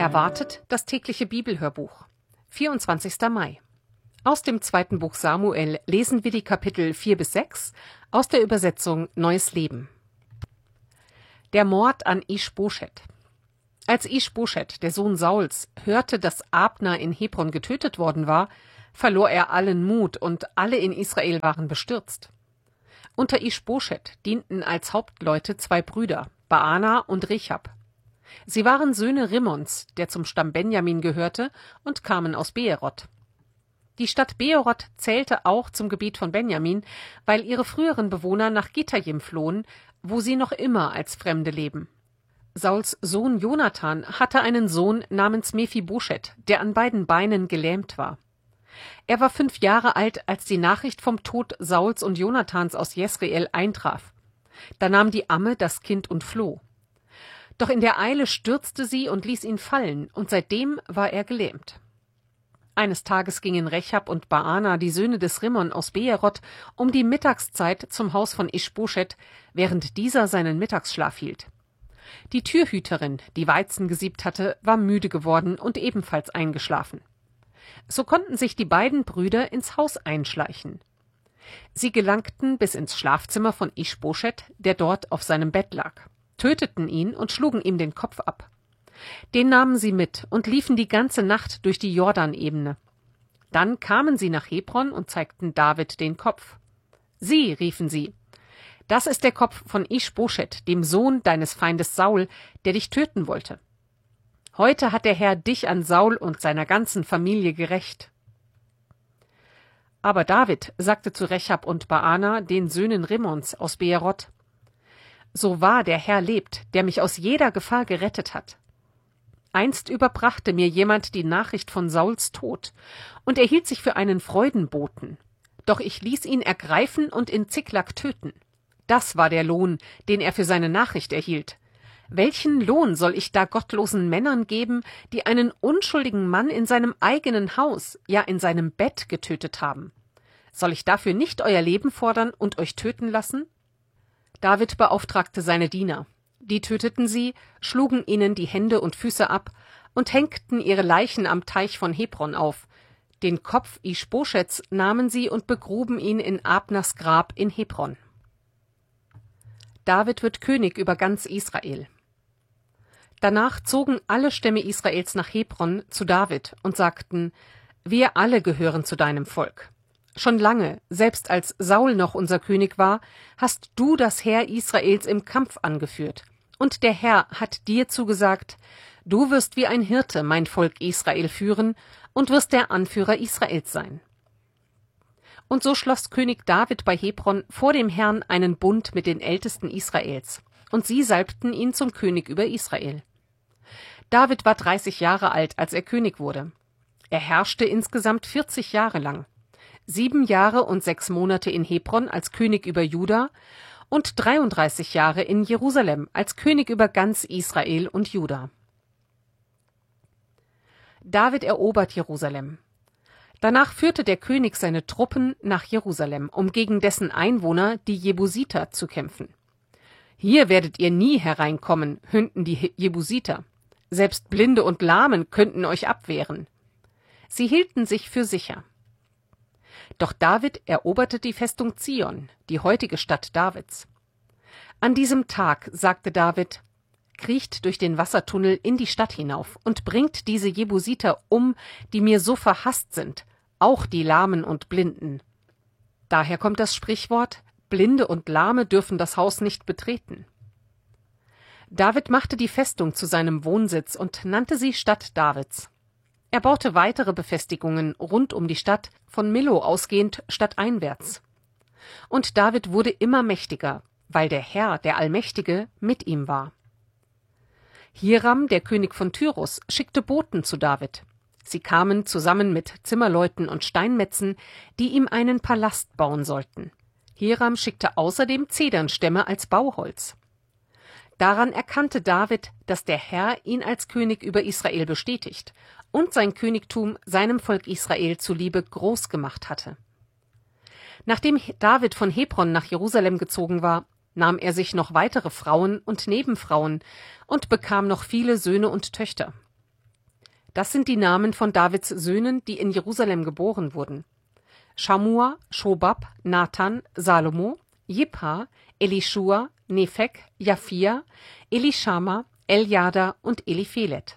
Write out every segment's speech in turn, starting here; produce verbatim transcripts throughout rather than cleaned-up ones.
Erwartet das tägliche Bibelhörbuch. vierundzwanzigster Mai. Aus dem zweiten Buch Samuel lesen wir die Kapitel vier bis sechs aus der Übersetzung Neues Leben. Der Mord an Isch-Boschet. Als Isch-Boschet, der Sohn Sauls, hörte, dass Abner in Hebron getötet worden war, verlor er allen Mut und alle in Israel waren bestürzt. Unter Isch-Boschet dienten als Hauptleute zwei Brüder, Baana und Rechab. Sie waren Söhne Rimmons, der zum Stamm Benjamin gehörte, und kamen aus Beeroth. Die Stadt Beeroth zählte auch zum Gebiet von Benjamin, weil ihre früheren Bewohner nach Gittajim flohen, wo sie noch immer als Fremde leben. Sauls Sohn Jonathan hatte einen Sohn namens Mephiboschet, der an beiden Beinen gelähmt war. Er war fünf Jahre alt, als die Nachricht vom Tod Sauls und Jonathans aus Jesreel eintraf. Da nahm die Amme das Kind und floh. Doch in der Eile stürzte sie und ließ ihn fallen, und seitdem war er gelähmt. Eines Tages gingen Rechab und Baana, die Söhne des Rimmon aus Beeroth, um die Mittagszeit zum Haus von Isch-Boschet, während dieser seinen Mittagsschlaf hielt. Die Türhüterin, die Weizen gesiebt hatte, war müde geworden und ebenfalls eingeschlafen. So konnten sich die beiden Brüder ins Haus einschleichen. Sie gelangten bis ins Schlafzimmer von Isch-Boschet, der dort auf seinem Bett lag, töteten ihn und schlugen ihm den Kopf ab. Den nahmen sie mit und liefen die ganze Nacht durch die Jordanebene. Dann kamen sie nach Hebron und zeigten David den Kopf. »Sieh«, riefen sie, »das ist der Kopf von Isch-Boschet, dem Sohn deines Feindes Saul, der dich töten wollte. Heute hat der Herr dich an Saul und seiner ganzen Familie gerächt.« Aber David sagte zu Rechab und Baana, den Söhnen Rimmons aus Beeroth: »So wahr der Herr lebt, der mich aus jeder Gefahr gerettet hat. Einst überbrachte mir jemand die Nachricht von Sauls Tod und er hielt sich für einen Freudenboten. Doch ich ließ ihn ergreifen und in Ziklag töten. Das war der Lohn, den er für seine Nachricht erhielt. Welchen Lohn soll ich da gottlosen Männern geben, die einen unschuldigen Mann in seinem eigenen Haus, ja in seinem Bett getötet haben? Soll ich dafür nicht euer Leben fordern und euch töten lassen?« David beauftragte seine Diener. Die töteten sie, schlugen ihnen die Hände und Füße ab und hängten ihre Leichen am Teich von Hebron auf. Den Kopf Isch-Boschets nahmen sie und begruben ihn in Abners Grab in Hebron. David wird König über ganz Israel. Danach zogen alle Stämme Israels nach Hebron zu David und sagten: »Wir alle gehören zu deinem Volk. Schon lange, selbst als Saul noch unser König war, hast du das Heer Israels im Kampf angeführt. Und der Herr hat dir zugesagt: Du wirst wie ein Hirte mein Volk Israel führen und wirst der Anführer Israels sein.« Und so schloss König David bei Hebron vor dem Herrn einen Bund mit den Ältesten Israels, und sie salbten ihn zum König über Israel. David war dreißig Jahre alt, als er König wurde. Er herrschte insgesamt vierzig Jahre lang. Sieben Jahre und sechs Monate in Hebron als König über Juda und dreiunddreißig Jahre in Jerusalem als König über ganz Israel und Juda. David erobert Jerusalem. Danach führte der König seine Truppen nach Jerusalem, um gegen dessen Einwohner, die Jebusiter, zu kämpfen. »Hier werdet ihr nie hereinkommen«, höhnten die Jebusiter. »Selbst Blinde und Lahmen könnten euch abwehren.« Sie hielten sich für sicher. Doch David eroberte die Festung Zion, die heutige Stadt Davids. An diesem Tag sagte David: »Kriecht durch den Wassertunnel in die Stadt hinauf und bringt diese Jebusiter um, die mir so verhasst sind, auch die Lahmen und Blinden.« Daher kommt das Sprichwort: Blinde und Lahme dürfen das Haus nicht betreten. David machte die Festung zu seinem Wohnsitz und nannte sie Stadt Davids. Er baute weitere Befestigungen rund um die Stadt, von Millo ausgehend stadteinwärts. Und David wurde immer mächtiger, weil der Herr, der Allmächtige, mit ihm war. Hiram, der König von Tyrus, schickte Boten zu David. Sie kamen zusammen mit Zimmerleuten und Steinmetzen, die ihm einen Palast bauen sollten. Hiram schickte außerdem Zedernstämme als Bauholz. Daran erkannte David, dass der Herr ihn als König über Israel bestätigt und sein Königtum seinem Volk Israel zuliebe groß gemacht hatte. Nachdem David von Hebron nach Jerusalem gezogen war, nahm er sich noch weitere Frauen und Nebenfrauen und bekam noch viele Söhne und Töchter. Das sind die Namen von Davids Söhnen, die in Jerusalem geboren wurden: Schamua, Schobab, Nathan, Salomo, Jibha, Elischua, Nephek, Japhia, Elischama, Eljada und Eliphelet.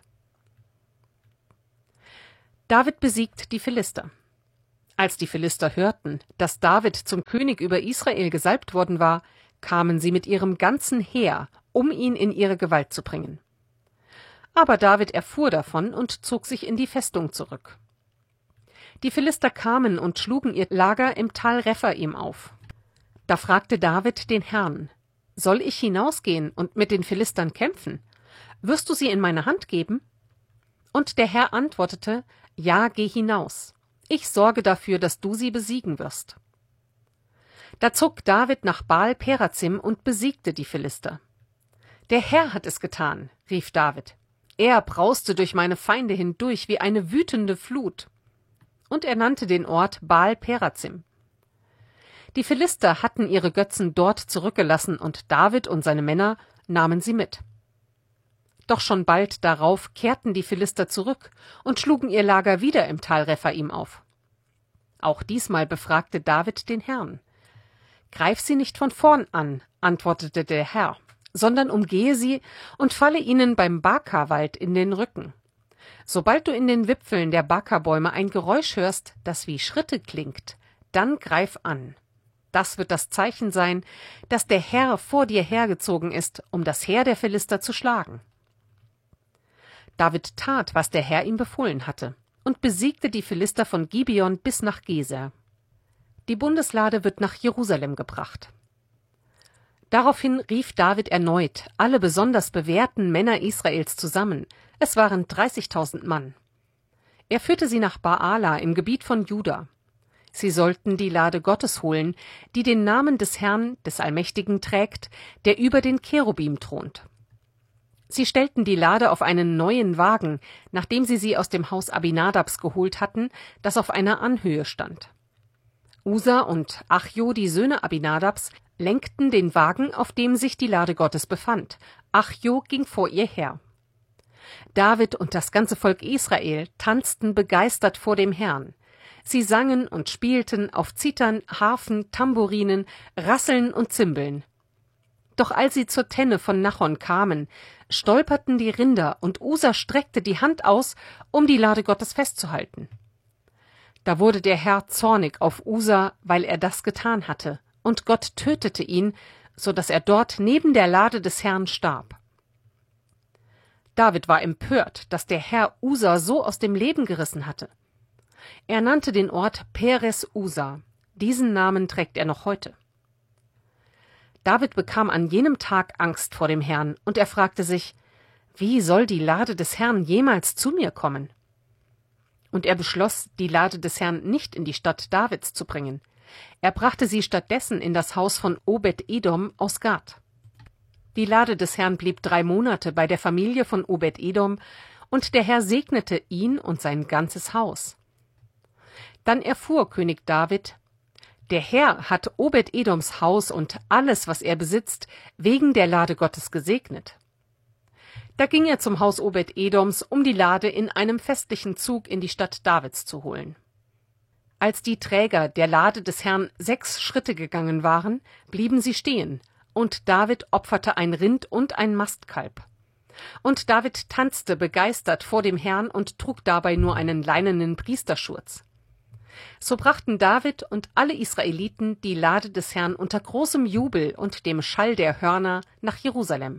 David besiegt die Philister. Als die Philister hörten, dass David zum König über Israel gesalbt worden war, kamen sie mit ihrem ganzen Heer, um ihn in ihre Gewalt zu bringen. Aber David erfuhr davon und zog sich in die Festung zurück. Die Philister kamen und schlugen ihr Lager im Tal Rephaim auf. Da fragte David den Herrn: Soll ich hinausgehen und mit den Philistern kämpfen? Wirst du sie in meine Hand geben? Und der Herr antwortete: Ja, geh hinaus. Ich sorge dafür, dass du sie besiegen wirst. Da zog David nach Baal-Perazim und besiegte die Philister. Der Herr hat es getan, rief David. Er brauste durch meine Feinde hindurch wie eine wütende Flut. Und er nannte den Ort Baal-Perazim. Die Philister hatten ihre Götzen dort zurückgelassen, und David und seine Männer nahmen sie mit. Doch schon bald darauf kehrten die Philister zurück und schlugen ihr Lager wieder im Tal Rephaim auf. Auch diesmal befragte David den Herrn. »Greif sie nicht von vorn an«, antwortete der Herr, »sondern umgehe sie und falle ihnen beim Baka-Wald in den Rücken. Sobald du in den Wipfeln der Baka-Bäume ein Geräusch hörst, das wie Schritte klingt, dann greif an. Das wird das Zeichen sein, dass der Herr vor dir hergezogen ist, um das Heer der Philister zu schlagen.« David tat, was der Herr ihm befohlen hatte, und besiegte die Philister von Gibeon bis nach Geser. Die Bundeslade wird nach Jerusalem gebracht. Daraufhin rief David erneut alle besonders bewährten Männer Israels zusammen. Es waren dreißigtausend Mann. Er führte sie nach Baala im Gebiet von Juda. Sie sollten die Lade Gottes holen, die den Namen des Herrn, des Allmächtigen, trägt, der über den Cherubim thront. Sie stellten die Lade auf einen neuen Wagen, nachdem sie sie aus dem Haus Abinadabs geholt hatten, das auf einer Anhöhe stand. Usa und Achjo, die Söhne Abinadabs, lenkten den Wagen, auf dem sich die Lade Gottes befand. Achjo ging vor ihr her. David und das ganze Volk Israel tanzten begeistert vor dem Herrn. Sie sangen und spielten auf Zithern, Harfen, Tamburinen, Rasseln und Zimbeln. Doch als sie zur Tenne von Nachon kamen, stolperten die Rinder, und Usa streckte die Hand aus, um die Lade Gottes festzuhalten. Da wurde der Herr zornig auf Usa, weil er das getan hatte, und Gott tötete ihn, so dass er dort neben der Lade des Herrn starb. David war empört, dass der Herr Usa so aus dem Leben gerissen hatte. Er nannte den Ort Peres Usa. Diesen Namen trägt er noch heute. David bekam an jenem Tag Angst vor dem Herrn, und er fragte sich: Wie soll die Lade des Herrn jemals zu mir kommen? Und er beschloss, die Lade des Herrn nicht in die Stadt Davids zu bringen. Er brachte sie stattdessen in das Haus von Obed-Edom aus Gat. Die Lade des Herrn blieb drei Monate bei der Familie von Obed-Edom, und der Herr segnete ihn und sein ganzes Haus. Dann erfuhr König David: Der Herr hat Obed-Edoms Haus und alles, was er besitzt, wegen der Lade Gottes gesegnet. Da ging er zum Haus Obed-Edoms, um die Lade in einem festlichen Zug in die Stadt Davids zu holen. Als die Träger der Lade des Herrn sechs Schritte gegangen waren, blieben sie stehen, und David opferte ein Rind und ein Mastkalb. Und David tanzte begeistert vor dem Herrn und trug dabei nur einen leinenen Priesterschurz. So brachten David und alle Israeliten die Lade des Herrn unter großem Jubel und dem Schall der Hörner nach Jerusalem.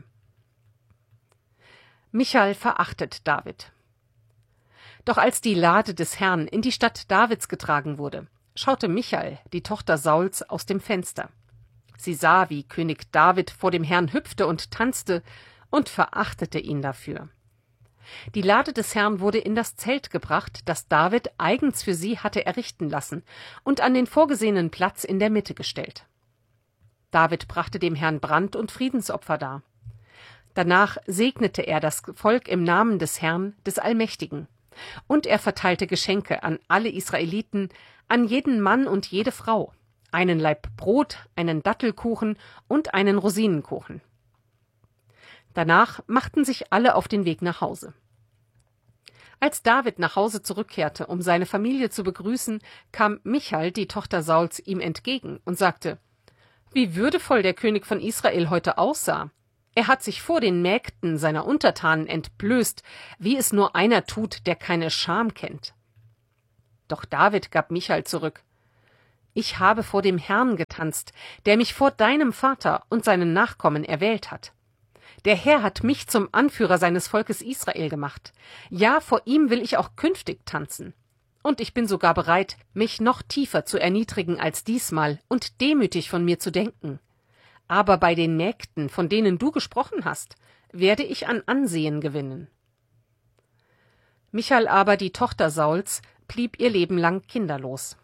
Michal verachtet David. Doch als die Lade des Herrn in die Stadt Davids getragen wurde, schaute Michal, die Tochter Sauls, aus dem Fenster. Sie sah, wie König David vor dem Herrn hüpfte und tanzte, und verachtete ihn dafür. Die Lade des Herrn wurde in das Zelt gebracht, das David eigens für sie hatte errichten lassen, und an den vorgesehenen Platz in der Mitte gestellt. David brachte dem Herrn Brand- und Friedensopfer dar. Danach segnete er das Volk im Namen des Herrn, des Allmächtigen. Und er verteilte Geschenke an alle Israeliten, an jeden Mann und jede Frau, einen Laib Brot, einen Dattelkuchen und einen Rosinenkuchen. Danach machten sich alle auf den Weg nach Hause. Als David nach Hause zurückkehrte, um seine Familie zu begrüßen, kam Michal, die Tochter Sauls, ihm entgegen und sagte: »Wie würdevoll der König von Israel heute aussah! Er hat sich vor den Mägden seiner Untertanen entblößt, wie es nur einer tut, der keine Scham kennt.« Doch David gab Michal zurück: »Ich habe vor dem Herrn getanzt, der mich vor deinem Vater und seinen Nachkommen erwählt hat. Der Herr hat mich zum Anführer seines Volkes Israel gemacht. Ja, vor ihm will ich auch künftig tanzen. Und ich bin sogar bereit, mich noch tiefer zu erniedrigen als diesmal und demütig von mir zu denken. Aber bei den Mägden, von denen du gesprochen hast, werde ich an Ansehen gewinnen.« Michal aber, die Tochter Sauls, blieb ihr Leben lang kinderlos.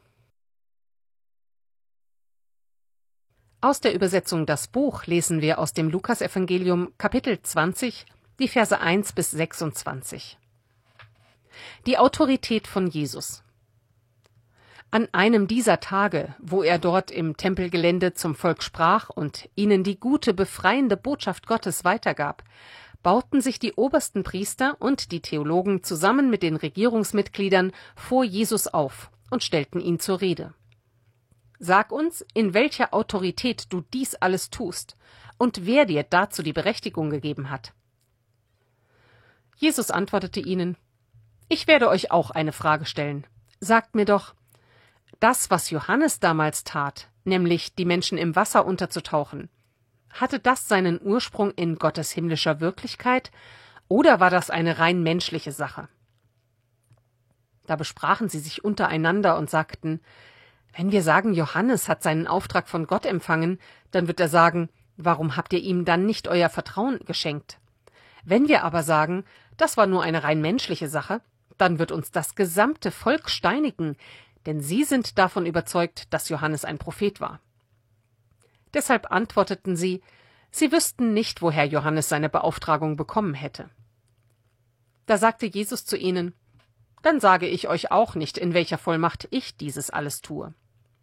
Aus der Übersetzung Das Buch lesen wir aus dem Lukasevangelium Kapitel zwanzig, die Verse eins bis sechsundzwanzig. Die Autorität von Jesus. An einem dieser Tage, wo er dort im Tempelgelände zum Volk sprach und ihnen die gute, befreiende Botschaft Gottes weitergab, bauten sich die obersten Priester und die Theologen zusammen mit den Regierungsmitgliedern vor Jesus auf und stellten ihn zur Rede. »Sag uns, in welcher Autorität du dies alles tust und wer dir dazu die Berechtigung gegeben hat.« Jesus antwortete ihnen: »Ich werde euch auch eine Frage stellen. Sagt mir doch, das, was Johannes damals tat, nämlich die Menschen im Wasser unterzutauchen, hatte das seinen Ursprung in Gottes himmlischer Wirklichkeit oder war das eine rein menschliche Sache?« Da besprachen sie sich untereinander und sagten: »Wenn wir sagen, Johannes hat seinen Auftrag von Gott empfangen, dann wird er sagen, warum habt ihr ihm dann nicht euer Vertrauen geschenkt? Wenn wir aber sagen, das war nur eine rein menschliche Sache, dann wird uns das gesamte Volk steinigen, denn sie sind davon überzeugt, dass Johannes ein Prophet war.« Deshalb antworteten sie, sie wüssten nicht, woher Johannes seine Beauftragung bekommen hätte. Da sagte Jesus zu ihnen: »Dann sage ich euch auch nicht, in welcher Vollmacht ich dieses alles tue.«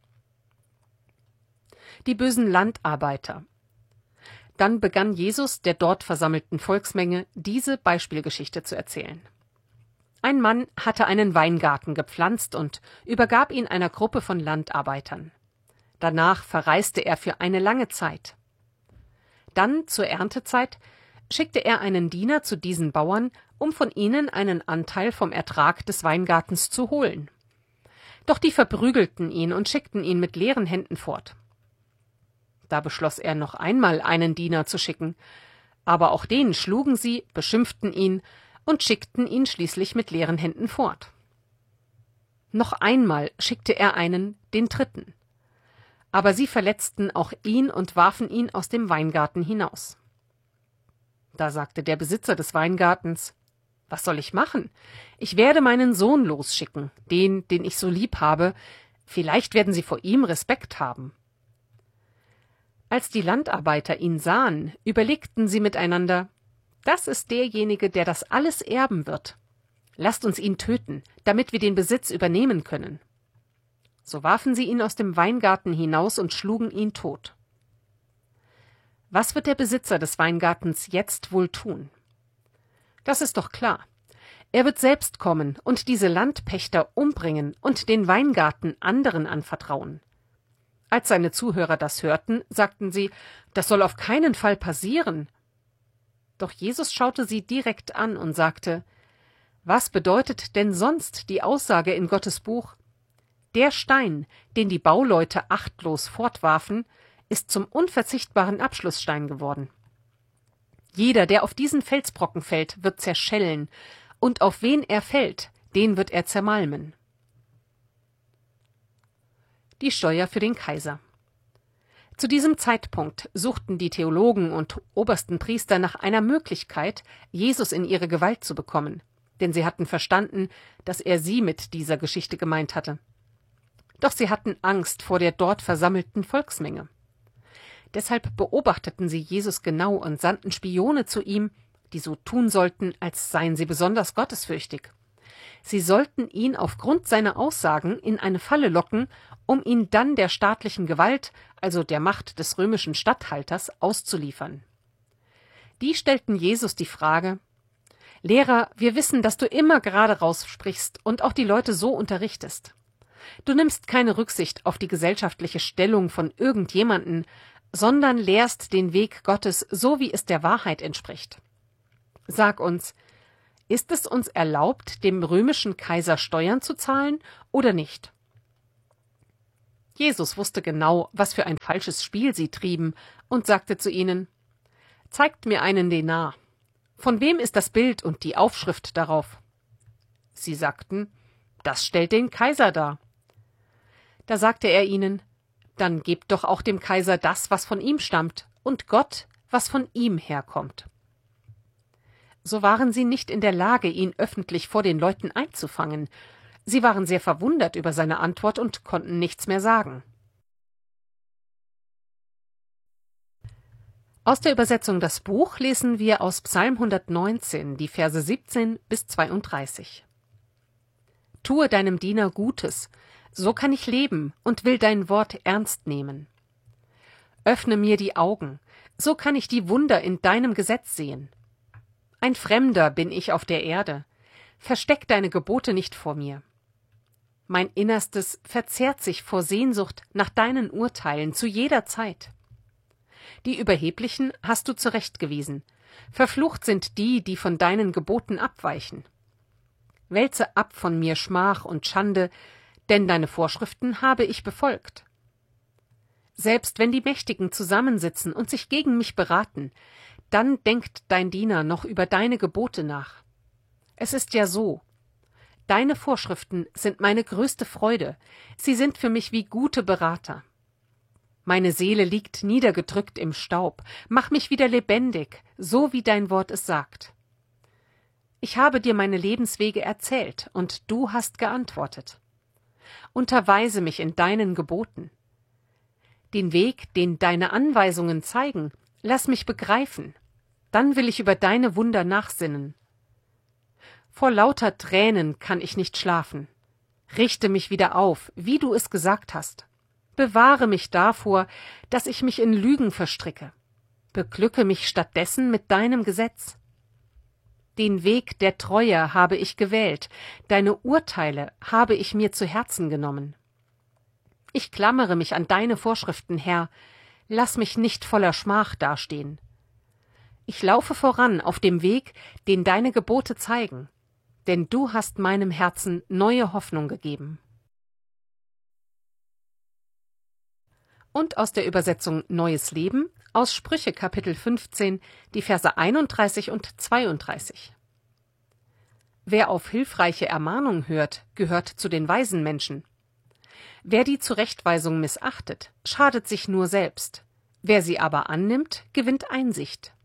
Die bösen Landarbeiter. Dann begann Jesus, der dort versammelten Volksmenge, diese Beispielgeschichte zu erzählen. Ein Mann hatte einen Weingarten gepflanzt und übergab ihn einer Gruppe von Landarbeitern. Danach verreiste er für eine lange Zeit. Dann, zur Erntezeit, schickte er einen Diener zu diesen Bauern, um von ihnen einen Anteil vom Ertrag des Weingartens zu holen. Doch die verprügelten ihn und schickten ihn mit leeren Händen fort. Da beschloss er, noch einmal einen Diener zu schicken, aber auch den schlugen sie, beschimpften ihn und schickten ihn schließlich mit leeren Händen fort. Noch einmal schickte er einen, den dritten. Aber sie verletzten auch ihn und warfen ihn aus dem Weingarten hinaus. Da sagte der Besitzer des Weingartens: »Was soll ich machen? Ich werde meinen Sohn losschicken, den, den ich so lieb habe. Vielleicht werden sie vor ihm Respekt haben.« Als die Landarbeiter ihn sahen, überlegten sie miteinander: »Das ist derjenige, der das alles erben wird. Lasst uns ihn töten, damit wir den Besitz übernehmen können.« So warfen sie ihn aus dem Weingarten hinaus und schlugen ihn tot. Was wird der Besitzer des Weingartens jetzt wohl tun? Das ist doch klar. Er wird selbst kommen und diese Landpächter umbringen und den Weingarten anderen anvertrauen. Als seine Zuhörer das hörten, sagten sie: »Das soll auf keinen Fall passieren.« Doch Jesus schaute sie direkt an und sagte: »Was bedeutet denn sonst die Aussage in Gottes Buch? Der Stein, den die Bauleute achtlos fortwarfen, ist zum unverzichtbaren Abschlussstein geworden. Jeder, der auf diesen Felsbrocken fällt, wird zerschellen, und auf wen er fällt, den wird er zermalmen.« Die Steuer für den Kaiser. Zu diesem Zeitpunkt suchten die Theologen und obersten Priester nach einer Möglichkeit, Jesus in ihre Gewalt zu bekommen, denn sie hatten verstanden, dass er sie mit dieser Geschichte gemeint hatte. Doch sie hatten Angst vor der dort versammelten Volksmenge. Deshalb beobachteten sie Jesus genau und sandten Spione zu ihm, die so tun sollten, als seien sie besonders gottesfürchtig. Sie sollten ihn aufgrund seiner Aussagen in eine Falle locken, um ihn dann der staatlichen Gewalt, also der Macht des römischen Statthalters, auszuliefern. Die stellten Jesus die Frage: Lehrer, wir wissen, dass du immer gerade raussprichst und auch die Leute so unterrichtest. Du nimmst keine Rücksicht auf die gesellschaftliche Stellung von irgendjemanden, sondern lehrst den Weg Gottes so, wie es der Wahrheit entspricht. Sag uns, ist es uns erlaubt, dem römischen Kaiser Steuern zu zahlen oder nicht? Jesus wusste genau, was für ein falsches Spiel sie trieben, und sagte zu ihnen: Zeigt mir einen Denar. Von wem ist das Bild und die Aufschrift darauf? Sie sagten: Das stellt den Kaiser dar. Da sagte er ihnen: Dann gebt doch auch dem Kaiser das, was von ihm stammt, und Gott, was von ihm herkommt. So waren sie nicht in der Lage, ihn öffentlich vor den Leuten einzufangen. Sie waren sehr verwundert über seine Antwort und konnten nichts mehr sagen. Aus der Übersetzung Das Buch lesen wir aus Psalm hundertneunzehn, die Verse siebzehn bis zweiunddreißig. Tue deinem Diener Gutes, so kann ich leben und will dein Wort ernst nehmen. Öffne mir die Augen, so kann ich die Wunder in deinem Gesetz sehen. Ein Fremder bin ich auf der Erde, versteck deine Gebote nicht vor mir. Mein Innerstes verzehrt sich vor Sehnsucht nach deinen Urteilen zu jeder Zeit. Die Überheblichen hast du zurechtgewiesen, verflucht sind die, die von deinen Geboten abweichen. Wälze ab von mir Schmach und Schande, denn deine Vorschriften habe ich befolgt. Selbst wenn die Mächtigen zusammensitzen und sich gegen mich beraten, dann denkt dein Diener noch über deine Gebote nach. Es ist ja so: Deine Vorschriften sind meine größte Freude, sie sind für mich wie gute Berater. Meine Seele liegt niedergedrückt im Staub, mach mich wieder lebendig, so wie dein Wort es sagt. Ich habe dir meine Lebenswege erzählt, und du hast geantwortet. Unterweise mich in deinen Geboten. Den Weg, den deine Anweisungen zeigen, lass mich begreifen, dann will ich über deine Wunder nachsinnen. Vor lauter Tränen kann ich nicht schlafen. Richte mich wieder auf, wie du es gesagt hast. Bewahre mich davor, dass ich mich in Lügen verstricke. Beglücke mich stattdessen mit deinem Gesetz. Den Weg der Treue habe ich gewählt, deine Urteile habe ich mir zu Herzen genommen. Ich klammere mich an deine Vorschriften, Herr, lass mich nicht voller Schmach dastehen. Ich laufe voran auf dem Weg, den deine Gebote zeigen, denn du hast meinem Herzen neue Hoffnung gegeben. Und aus der Übersetzung Neues Leben, aus Sprüche Kapitel fünfzehn, die Verse einunddreißig und zweiunddreißig. Wer auf hilfreiche Ermahnung hört, gehört zu den weisen Menschen. Wer die Zurechtweisung missachtet, schadet sich nur selbst. Wer sie aber annimmt, gewinnt Einsicht.